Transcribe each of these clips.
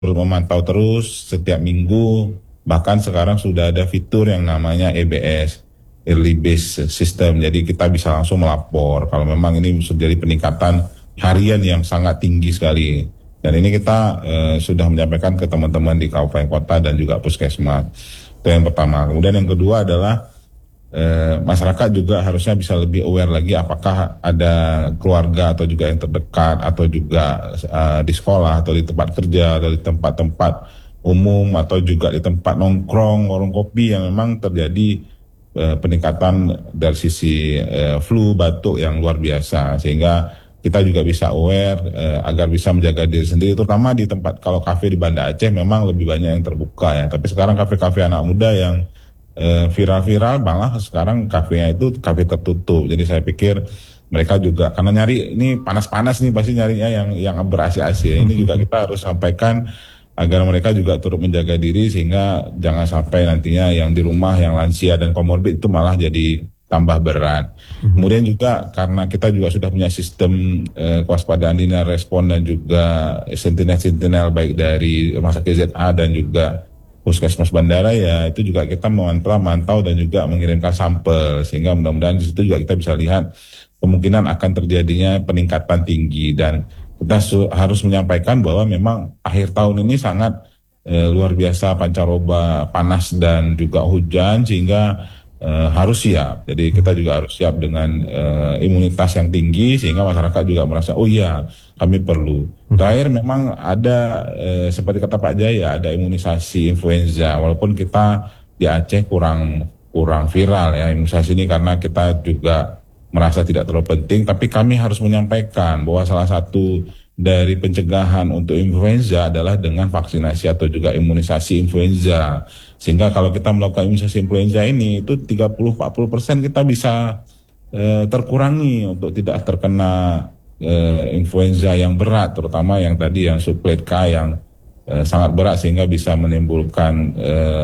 memantau terus setiap minggu, bahkan sekarang sudah ada fitur yang namanya EBS, Early Base System, jadi kita bisa langsung melapor kalau memang ini terjadi peningkatan harian yang sangat tinggi sekali. Dan ini kita sudah menyampaikan ke teman-teman di kabupaten kota dan juga puskesmas. Itu yang pertama. Kemudian yang kedua adalah masyarakat juga harusnya bisa lebih aware lagi apakah ada keluarga atau juga yang terdekat atau juga di sekolah atau di tempat kerja atau di tempat-tempat umum atau juga di tempat nongkrong, warung kopi yang memang terjadi peningkatan dari sisi flu, batuk yang luar biasa, sehingga kita juga bisa aware agar bisa menjaga diri sendiri, terutama di tempat, kalau kafe di Banda Aceh memang lebih banyak yang terbuka ya, tapi sekarang kafe-kafe anak muda yang viral-viral malah sekarang kafenya itu kafe tertutup. Jadi saya pikir mereka juga karena nyari ini panas-panas nih pasti nyarinya yang ber-AC-AC. Ini juga kita harus sampaikan agar mereka juga turut menjaga diri sehingga jangan sampai nantinya yang di rumah yang lansia dan komorbid itu malah jadi tambah berat. Kemudian juga karena kita juga sudah punya sistem kewaspadaan dini respon dan juga sentinel-sentinel baik dari Rumah Sakit ZA dan juga Puskesmas Bandara, ya itu juga kita memantau dan juga mengirimkan sampel, sehingga mudah-mudahan di situ juga kita bisa lihat kemungkinan akan terjadinya peningkatan tinggi. Dan kita harus menyampaikan bahwa memang akhir tahun ini sangat luar biasa pancaroba, panas dan juga hujan, sehingga harus siap. Jadi kita juga harus siap dengan imunitas yang tinggi sehingga masyarakat juga merasa oh iya kami perlu. Terakhir memang ada seperti kata Pak Jaya, ada imunisasi influenza walaupun kita di Aceh kurang viral ya imunisasi ini karena kita juga merasa tidak terlalu penting, tapi kami harus menyampaikan bahwa salah satu dari pencegahan untuk influenza adalah dengan vaksinasi atau juga imunisasi influenza. Sehingga kalau kita melakukan imunisasi influenza ini itu 30-40% kita bisa terkurangi untuk tidak terkena influenza yang berat, terutama yang tadi yang subclade K yang sangat berat sehingga bisa menimbulkan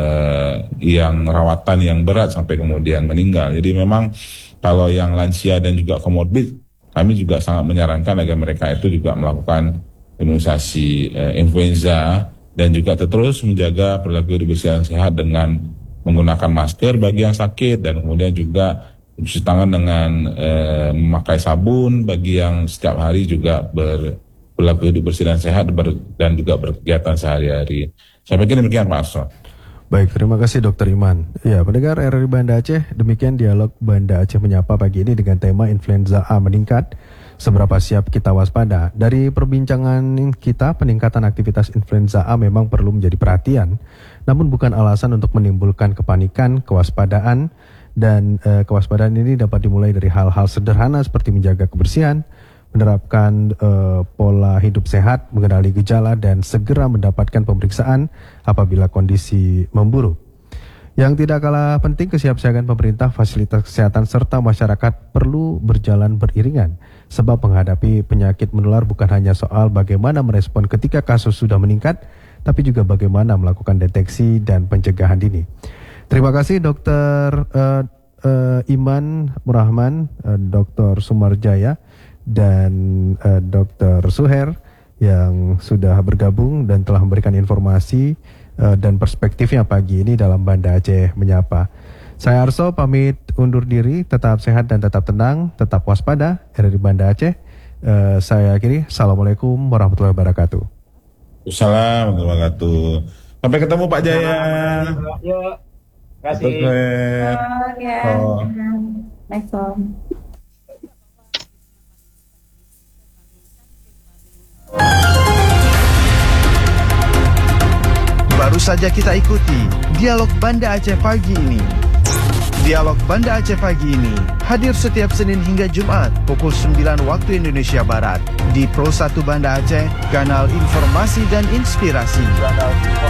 yang rawatan yang berat sampai kemudian meninggal. Jadi memang kalau yang lansia dan juga komorbid, kami juga sangat menyarankan agar mereka itu juga melakukan imunisasi influenza dan juga terus menjaga perilaku hidup bersih dan sehat dengan menggunakan masker bagi yang sakit dan kemudian juga cuci tangan dengan memakai sabun bagi yang setiap hari juga berperilaku hidup bersih dan sehat dan juga berkegiatan sehari-hari. Saya pikir demikian Pak Arso. Baik, terima kasih Dr. Iman. Ya, pendengar RRI Banda Aceh, demikian dialog Banda Aceh Menyapa pagi ini dengan tema influenza A meningkat. Seberapa siap kita waspada? Dari perbincangan kita, peningkatan aktivitas influenza A memang perlu menjadi perhatian, namun bukan alasan untuk menimbulkan kepanikan, kewaspadaan, dan kewaspadaan ini dapat dimulai dari hal-hal sederhana seperti menjaga kebersihan, menerapkan pola hidup sehat, mengenali gejala, dan segera mendapatkan pemeriksaan apabila kondisi memburuk. Yang tidak kalah penting, kesiapsiagaan pemerintah, fasilitas kesehatan, serta masyarakat perlu berjalan beriringan. Sebab menghadapi penyakit menular bukan hanya soal bagaimana merespon ketika kasus sudah meningkat, tapi juga bagaimana melakukan deteksi dan pencegahan dini. Terima kasih Dr. Iman Murahman, Dr. Sumarjaya, dan Dr. Suher yang sudah bergabung dan telah memberikan informasi dan perspektifnya pagi ini dalam Banda Aceh Menyapa. Saya Arso pamit undur diri, tetap sehat dan tetap tenang, tetap waspada. RRI Banda Aceh, saya akhiri. Assalamualaikum warahmatullahi wabarakatuh. Assalamualaikum warahmatullahi wabarakatuh. Sampai ketemu Pak Jaya. Yuk, kasih. Next one. Baru saja kita ikuti dialog Banda Aceh pagi ini. Dialog Banda Aceh pagi ini hadir setiap Senin hingga Jumat pukul 9 waktu Indonesia Barat di Pro 1 Banda Aceh, kanal informasi dan inspirasi.